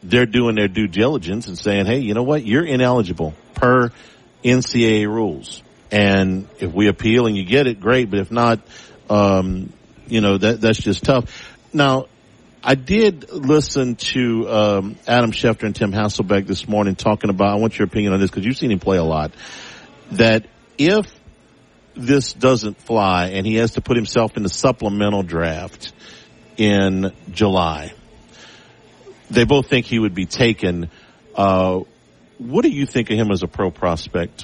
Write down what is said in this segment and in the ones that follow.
they're doing their due diligence and saying, hey, you know what? You're ineligible per NCAA rules. And if we appeal and you get it, great. But if not, that's just tough. Now, I did listen to Adam Schefter and Tim Hasselbeck this morning talking about, I want your opinion on this because you've seen him play a lot, that if this doesn't fly and he has to put himself in the supplemental draft in July, they both think he would be taken. What do you think of him as a pro prospect?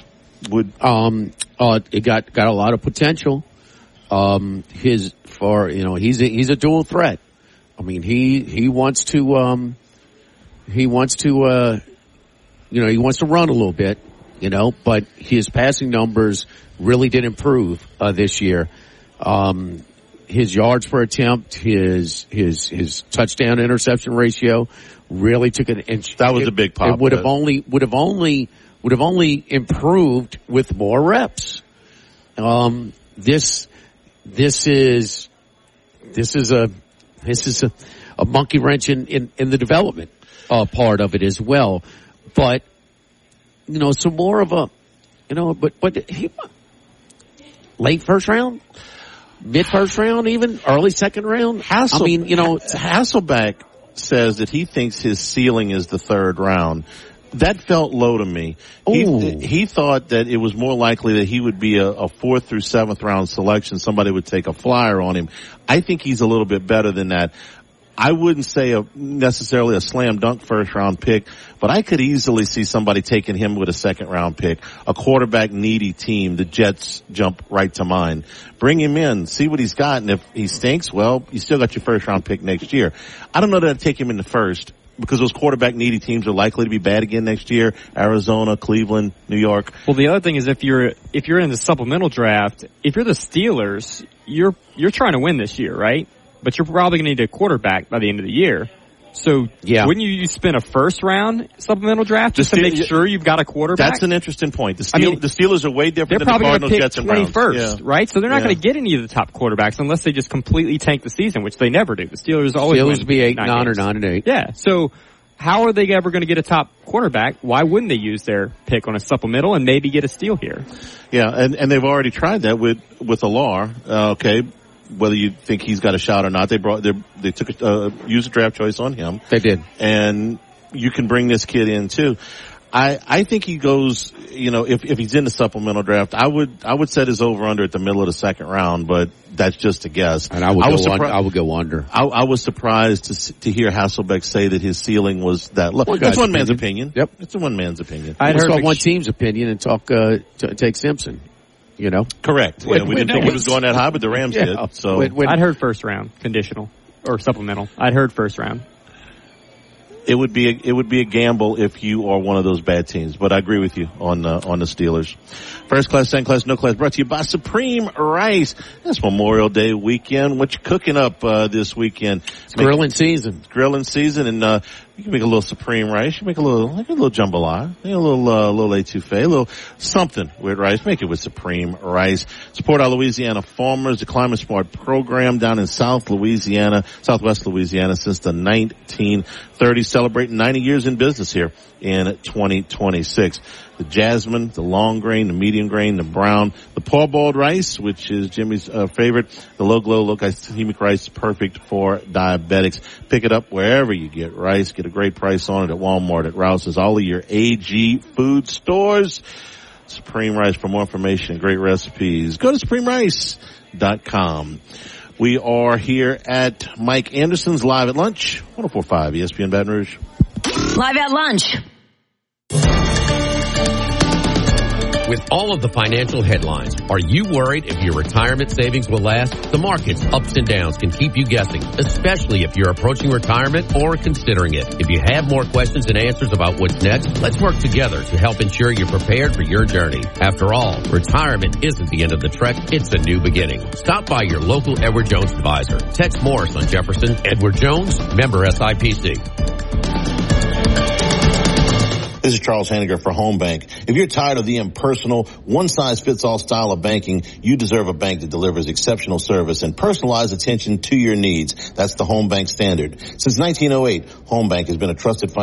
It got a lot of potential. He's a dual threat. I mean, he wants to run a little bit, but his passing numbers really did improve, this year. His yards per attempt, his touchdown interception ratio really took an inch. That was a big pop. It would have only improved with more reps. This is a monkey wrench in the development part of it as well. But some more of a but he late first round, mid first round, even early second round. Hasselbeck says that he thinks his ceiling is the third round. That felt low to me. He thought that it was more likely that he would be a fourth through seventh round selection. Somebody would take a flyer on him. I think he's a little bit better than that. I wouldn't say necessarily a slam dunk first round pick, but I could easily see somebody taking him with a second round pick. A quarterback needy team, the Jets jump right to mind. Bring him in, see what he's got, and if he stinks, well, you still got your first round pick next year. I don't know that I'd take him in the first, because those quarterback needy teams are likely to be bad again next year. Arizona, Cleveland, New York. Well, the other thing is if you're in the supplemental draft, if you're the Steelers, you're trying to win this year, right? But you're probably going to need a quarterback by the end of the year. So wouldn't you spend a first round supplemental draft just to make sure you've got a quarterback? That's an interesting point. The Steelers are way different than the Cardinals, Jets, and Browns. They're probably going to pick 21st, right? So they're not going to get any of the top quarterbacks unless they just completely tank the season, which they never do. The Steelers always be 8-9 or 9-8. Yeah. So how are they ever going to get a top quarterback? Why wouldn't they use their pick on a supplemental and maybe get a steal here? Yeah, and they've already tried that with Alar. Okay. Whether you think he's got a shot or not, they took used a draft choice on him. They did. And you can bring this kid in too. I think he goes, if he's in the supplemental draft, I would set his over under at the middle of the second round, but that's just a guess. And I would go under. I was surprised to hear Hasselbeck say that his ceiling was that low. That's one man's opinion. Yep. It's one man's opinion. I'd heard one team's opinion and take Simpson. Correct. We didn't think he was going that high, but the Rams did. So I'd heard first round conditional or supplemental. I'd heard first round. It would be a gamble if you are one of those bad teams, but I agree with you on the Steelers. First class, second class, no class, brought to you by Supreme Rice. It's Memorial Day weekend. What you cooking up this weekend? It's grilling season. Grilling season, and you can make a little Supreme Rice. You make a little jambalaya, a little etouffee, a little something with rice. Make it with Supreme Rice. Support our Louisiana farmers. The Climate Smart program down in Southwest Louisiana since the 1930s, celebrating 90 years in business here in 2026. The jasmine, the long grain, the medium grain, the brown, the parboiled rice, which is Jimmy's favorite, the low glow, low glycemic rice, perfect for diabetics. Pick it up wherever you get rice. Get a great price on it at Walmart, at Rouse's, all of your AG food stores. Supreme Rice. For more information and great recipes, go to supremerice.com. We are here at Mike Anderson's Live at Lunch, 104.5 ESPN Baton Rouge. Live at Lunch. With all of the financial headlines, are you worried if your retirement savings will last? The market's ups and downs can keep you guessing, especially if you're approaching retirement or considering it. If you have more questions and answers about what's next, let's work together to help ensure you're prepared for your journey. After all, retirement isn't the end of the trek, it's a new beginning. Stop by your local Edward Jones advisor. Tex Morris on Jefferson. Edward Jones, member SIPC. This is Charles Hanniger for Home Bank. If you're tired of the impersonal, one-size-fits-all style of banking, you deserve a bank that delivers exceptional service and personalized attention to your needs. That's the Home Bank standard. Since 1908, Home Bank has been a trusted